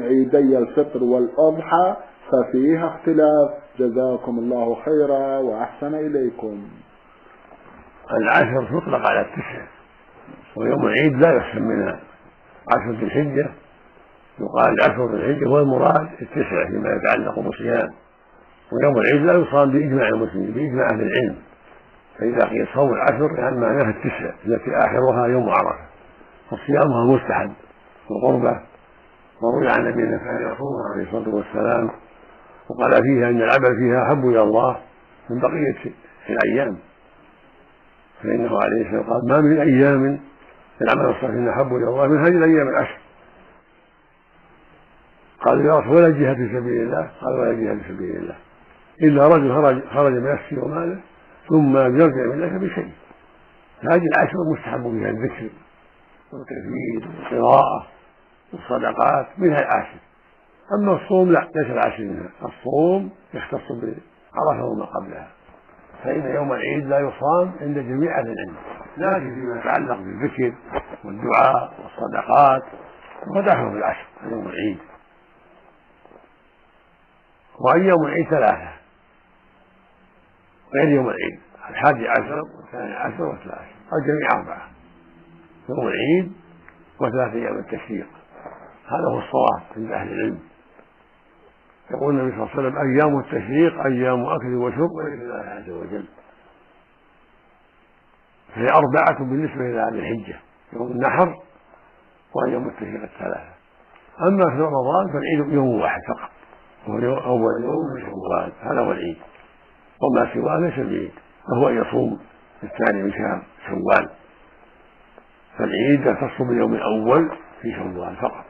عيدي الفطر والأضحى ففيها اختلاف. جزاكم الله خيرا وأحسن إليكم. العشر تطلق على التسع، ويوم العيد لا يحسن منها 10 ذي الحجة، يقال 10 ذي الحجة هو المراد التسع فيما يتعلق بالصيام، ويوم العيد لا يصام بإجماع المسلمين بإجماع أهل العلم، فإذا قيل صوم العشر يعني معناها التسع التي آخرها يوم عرفة، فصيامها مستحب وقربة، وروي عن نبينا كان يصومها عليه الصلاة والسلام وقال فيها أن العمل فيها أحب إلى الله من بقية الأيام، فإنه عليه الصلاة والسلام قال ما من أيام العمل الصالح أحب إلى الله من هذه الأيام العشر. قال يا رسول ولا جهاد في سبيل الله؟ قال ولا جهاد في سبيل الله إلا رجل خرج بنفسه وماله ثم يرجع من ذلك بشيء. هذه العشر مستحب فيها الذكر والتكبير والقراءة والصدقات منها العشر. أما الصوم لا، ليس العشر منها، الصوم يختص بعرفة وما قبلها، فإن يوم العيد لا يصام عند جميع أهل العلم، لكن فيما يتعلق بالذكر والدعاء والصدقات ودخلوا في العشر يوم العيد. وأيام العيد 3 غير يوم العيد، 11 و12 و13، الجميع 4 يوم العيد و3 أيام التشريق. هذا هو الصواب عند أهل العلم. يقول النبي صلى الله عليه وسلم أيام التشريق أيام أكل وشرب ولذكر الله عز وجل، فهي 4 بالنسبة إلى ذي الحجة، يوم النحر وأيام التشريق 3. أما في رمضان فالعيد يوم واحد فقط، هو أول يوم من شوال، هذا هو العيد، وما سواه ليس العيد، وهو يصوم الثاني من شهر شوال، فالعيد يختص باليوم الأول في شوال فقط.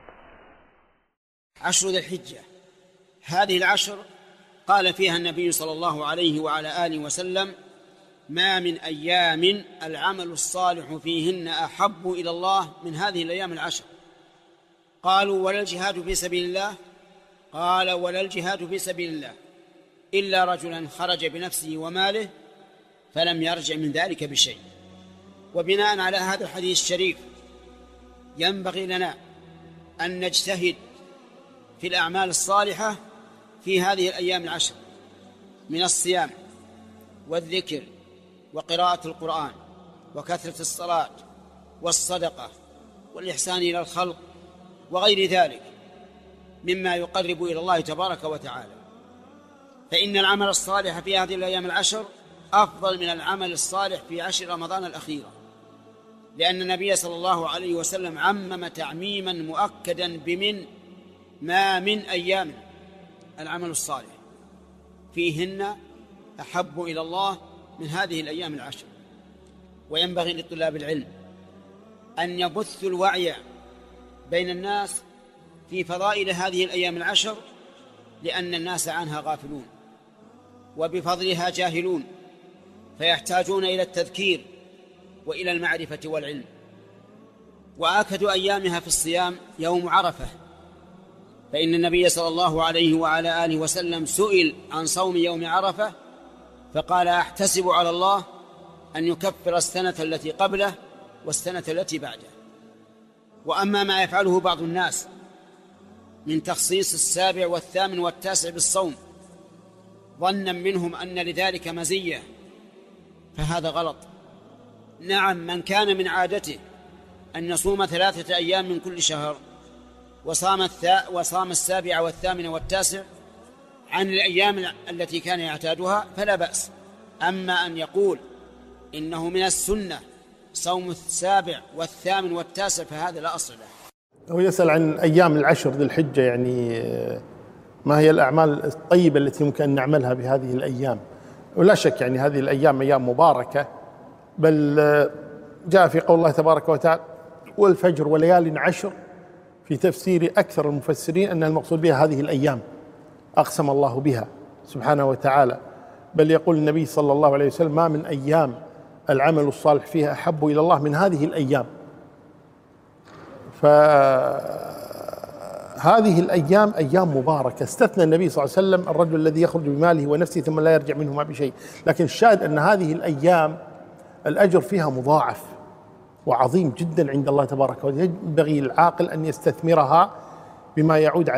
10 ذي الحجة هذه العشر قال فيها النبي صلى الله عليه وعلى آله وسلم ما من أيام العمل الصالح فيهن أحب إلى الله من هذه الأيام العشر. قالوا ولا الجهاد في سبيل الله؟ قال ولا الجهاد في سبيل الله إلا رجلا خرج بنفسه وماله فلم يرجع من ذلك بشيء. وبناء على هذا الحديث الشريف ينبغي لنا أن نجتهد في الأعمال الصالحة في هذه الأيام العشر من الصيام والذكر وقراءة القرآن وكثرة الصلاة والصدقة والإحسان إلى الخلق وغير ذلك مما يقرب إلى الله تبارك وتعالى. فإن العمل الصالح في هذه الأيام العشر أفضل من العمل الصالح في 10 رمضان الأخيرة، لأن النبي صلى الله عليه وسلم عمم تعميما مؤكدا بمن ما من أيام العمل الصالح فيهن أحب إلى الله من هذه الأيام العشر. وينبغي لطلاب العلم أن يبثوا الوعي بين الناس في فضائل هذه الأيام العشر، لأن الناس عنها غافلون وبفضلها جاهلون، فيحتاجون إلى التذكير وإلى المعرفة والعلم. وآكد أيامها في الصيام يوم عرفة، فإن النبي صلى الله عليه وعلى آله وسلم سئل عن صوم يوم عرفة فقال أحتسب على الله أن يكفر السنة التي قبله والسنة التي بعده. وأما ما يفعله بعض الناس من تخصيص 7 و8 و9 بالصوم ظنا منهم أن لذلك مزية فهذا غلط. نعم، من كان من عادته أن يصوم 3 أيام من كل شهر وصام 7 و8 و9 عن الأيام التي كان يعتادها فلا بأس. أما أن يقول إنه من السنة صوم 7 و8 و9 فهذا لا أصل له. هو يسأل عن أيام العشر ذي الحجة، يعني ما هي الأعمال الطيبة التي يمكن أن نعملها بهذه الأيام. ولا شك يعني هذه الأيام أيام مباركة، بل جاء في قول الله تبارك وتعالى والفجر وليال عشر، في تفسير أكثر المفسرين أن المقصود بها هذه الأيام أقسم الله بها سبحانه وتعالى، بل يقول النبي صلى الله عليه وسلم ما من أيام العمل الصالح فيها أحب إلى الله من هذه الأيام. فهذه الأيام أيام مباركة. استثنى النبي صلى الله عليه وسلم الرجل الذي يخرج بماله ونفسه ثم لا يرجع منهما بشيء، لكن الشاهد أن هذه الأيام الأجر فيها مضاعف وعظيم جدا عند الله تبارك وتعالى. ينبغي العاقل أن يستثمرها بما يعود